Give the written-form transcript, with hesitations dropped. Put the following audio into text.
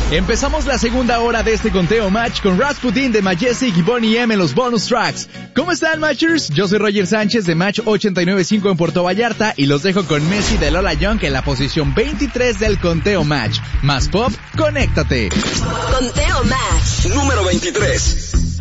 Empezamos la segunda hora de este conteo match con Rasputin de Majestic y Boney M en los bonus tracks. ¿Cómo están, matchers? Yo soy Roger Sánchez de Match 89.5 en Puerto Vallarta y los dejo con Messi de Lola Young en la posición 23 del conteo match. Más pop, conéctate. Conteo match número 23.